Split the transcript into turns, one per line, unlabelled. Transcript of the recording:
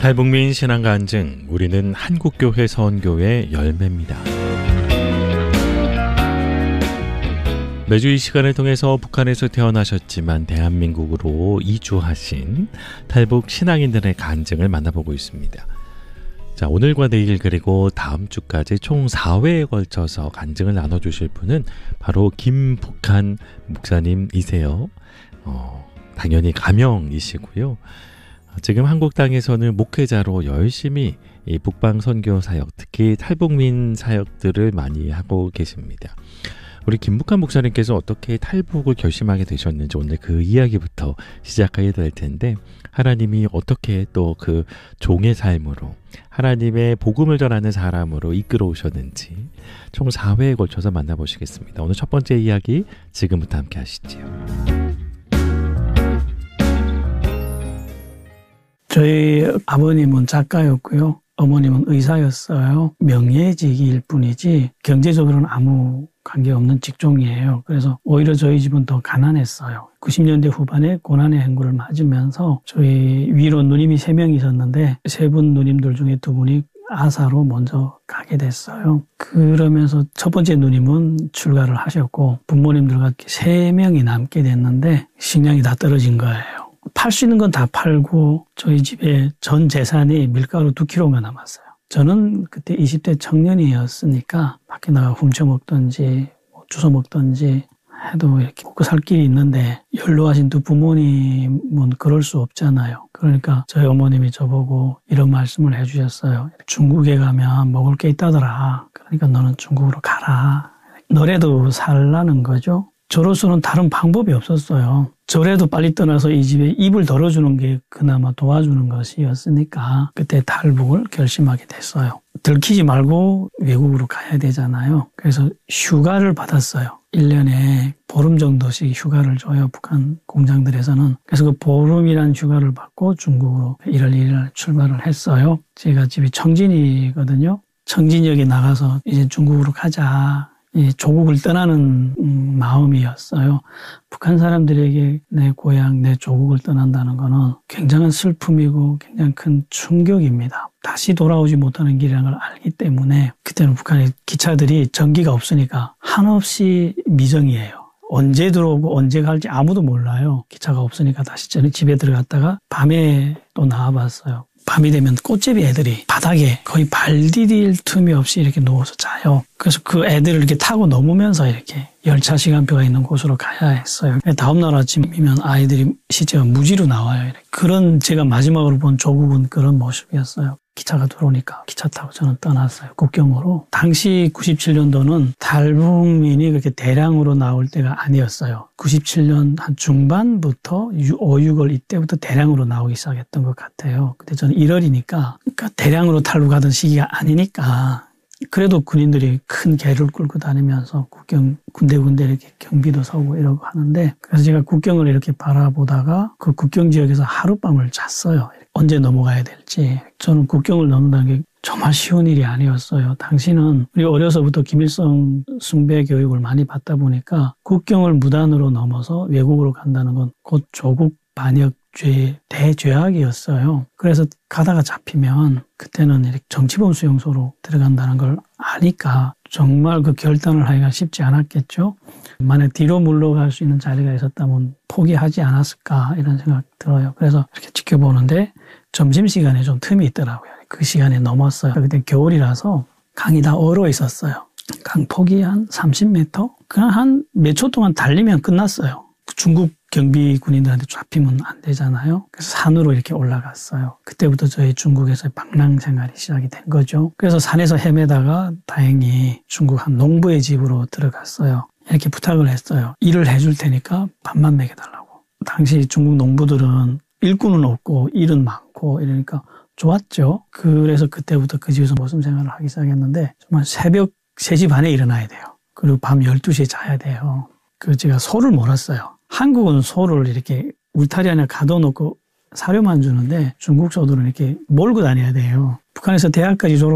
탈북민 신앙 간증, 우리는 한국교회 선교의 열매입니다. 매주 이 시간을 통해서 북한에서 태어나셨지만 대한민국으로 이주하신 탈북 신앙인들의 간증을 만나보고 있습니다. 자, 오늘과 내일 그리고 다음 주까지 총 4회에 걸쳐서 간증을 나눠주실 분은 바로 김북한 목사님이세요. 당연히 가명이시고요. 지금 한국 땅에서는 목회자로 열심히 이 북방 선교 사역, 특히 탈북민 사역들을 많이 하고 계십니다. 우리 김북한 목사님께서 어떻게 탈북을 결심하게 되셨는지 오늘 그 이야기부터 시작하게 될 텐데, 하나님이 어떻게 또 그 종의 삶으로 하나님의 복음을 전하는 사람으로 이끌어 오셨는지 총 4회에 걸쳐서 만나보시겠습니다. 오늘 첫 번째 이야기 지금부터 함께 하시지요.
저희 아버님은 작가였고요. 어머님은 의사였어요. 명예직일 뿐이지 경제적으로는 아무 관계없는 직종이에요. 그래서 오히려 저희 집은 더 가난했어요. 90년대 후반에 고난의 행군을 맞으면서 저희 위로 누님이 3명이셨는데 3분 누님들 중에 2분이 아사로 먼저 가게 됐어요. 그러면서 첫 번째 누님은 출가를 하셨고 부모님들과 3명이 남게 됐는데 식량이 다 떨어진 거예요. 팔 수 있는 건 다 팔고 저희 집에 전 재산이 밀가루 2kg가 남았어요. 저는 그때 20대 청년이었으니까 밖에 나가 훔쳐먹든지 주워먹든지 해도 이렇게 먹고 살 길이 있는데 연로하신 두 부모님은 그럴 수 없잖아요. 그러니까 저희 어머님이 저보고 이런 말씀을 해주셨어요. 중국에 가면 먹을 게 있다더라. 그러니까 너는 중국으로 가라. 너라도 살라는 거죠. 저로서는 다른 방법이 없었어요. 저라도 빨리 떠나서 이 집에 입을 덜어주는 게 그나마 도와주는 것이었으니까 그때 탈북을 결심하게 됐어요. 들키지 말고 외국으로 가야 되잖아요. 그래서 휴가를 받았어요. 1년에 보름 정도씩 휴가를 줘요. 북한 공장들에서는. 그래서 그 보름이란 휴가를 받고 중국으로 1월 1일 출발을 했어요. 제가 집이 청진이거든요. 청진역에 나가서 이제 중국으로 가자. 조국을 떠나는 마음이었어요. 북한 사람들에게 내 고향, 내 조국을 떠난다는 거는 굉장한 슬픔이고 굉장히 큰 충격입니다. 다시 돌아오지 못하는 길이라는 걸 알기 때문에 그때는 북한의 기차들이 전기가 없으니까 한없이 미정이에요. 언제 들어오고 언제 갈지 아무도 몰라요. 기차가 없으니까 다시 저는 집에 들어갔다가 밤에 또 나와봤어요. 밤이 되면 꽃제비 애들이 바닥에 거의 발 디딜 틈이 없이 이렇게 누워서 자요. 그래서 그 애들을 이렇게 타고 넘으면서 이렇게 열차 시간표가 있는 곳으로 가야 했어요. 다음날 아침이면 아이들이 시체가 무지로 나와요. 그런 제가 마지막으로 본 조국은 그런 모습이었어요. 기차가 들어오니까 기차 타고 저는 떠났어요. 국경으로. 당시 97년도는 탈북민이 그렇게 대량으로 나올 때가 아니었어요. 97년 한 중반부터 5, 6월 이때부터 대량으로 나오기 시작했던 것 같아요. 그때 저는 1월이니까 그러니까 대량으로 탈북하던 시기가 아니니까 그래도 군인들이 큰 개를 끌고 다니면서 군데군데 이렇게 경비도 서고 이러고 하는데 그래서 제가 국경을 이렇게 바라보다가 그 국경 지역에서 하룻밤을 잤어요. 언제 넘어가야 될지. 저는 국경을 넘는다는 게 정말 쉬운 일이 아니었어요. 당시는 우리 어려서부터 김일성 숭배 교육을 많이 받다 보니까 국경을 무단으로 넘어서 외국으로 간다는 건 곧 조국 반역죄의 대죄악이었어요. 그래서 가다가 잡히면 그때는 이렇게 정치범 수용소로 들어간다는 걸 아니까 정말 그 결단을 하기가 쉽지 않았겠죠. 만약 뒤로 물러갈 수 있는 자리가 있었다면 포기하지 않았을까 이런 생각 들어요. 그래서 이렇게 지켜보는데 점심시간에 좀 틈이 있더라고요. 그 시간에 넘었어요. 그때 겨울이라서 강이 다 얼어 있었어요. 강 폭이 한 30m? 그냥 한 몇 초 동안 달리면 끝났어요. 중국 경비 군인들한테 잡히면 안 되잖아요. 그래서 산으로 이렇게 올라갔어요. 그때부터 저희 중국에서의 방랑 생활이 시작이 된 거죠. 그래서 산에서 헤매다가 다행히 중국 한 농부의 집으로 들어갔어요. 이렇게 부탁을 했어요. 일을 해줄 테니까 밥만 먹여달라고. 당시 중국 농부들은 일꾼은 없고 일은 많고 이러니까 좋았죠. 그래서 그때부터 그 집에서 모범 생활을 하기 시작했는데 정말 새벽 3시 반에 일어나야 돼요. 그리고 밤 12시에 자야 돼요. 제가 소를 몰았어요. 한국은 소를 이렇게 울타리 안에 가둬놓고 사료만 주는데 중국 소들은 이렇게 몰고 다녀야 돼요. 북한에서 대학까지 졸업